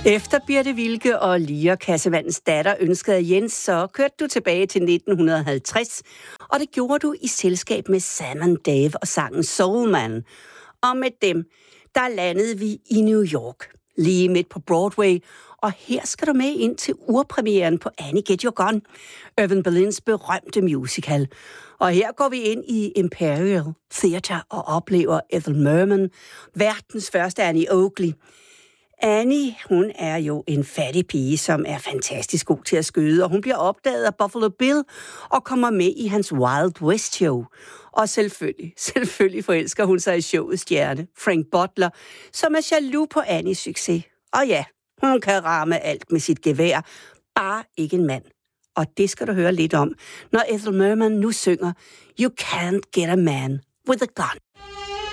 Efter Birte Wilke og Lia Kassevandens datter ønskede Jens, så kørte du tilbage til 1950, og det gjorde du i selskab med Sam and Dave og sangen Soul Man. Og med dem, der landede vi i New York, lige midt på Broadway, og her skal du med ind til urpremieren på Annie Get Your Gun, Irving Berlins berømte musical. Og her går vi ind i Imperial Theatre og oplever Ethel Merman, verdens første Annie Oakley. Annie, hun er jo en fattig pige, som er fantastisk god til at skyde, og hun bliver opdaget af Buffalo Bill og kommer med i hans Wild West show. Og selvfølgelig forelsker hun sig i showets stjerne, Frank Butler, som er jaloux på Annies succes. Og ja, hun kan ramme alt med sit gevær, bare ikke en mand. Og det skal du høre lidt om, når Ethel Merman nu synger You Can't Get a Man with a Gun.